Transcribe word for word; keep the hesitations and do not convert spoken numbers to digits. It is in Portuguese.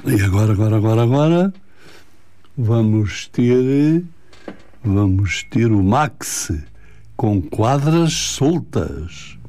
E agora, agora, agora, agora, vamos ter, vamos ter o Max com quadras soltas.